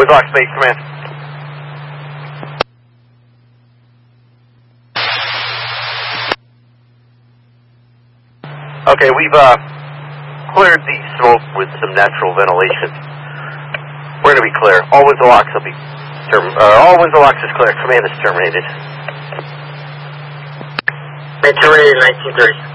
Lock Space Command. Okay, we've cleared the smoke with some natural ventilation. We're going to be clear. All window locks will be all window locks is clear. Command is terminated. Terminated 1930.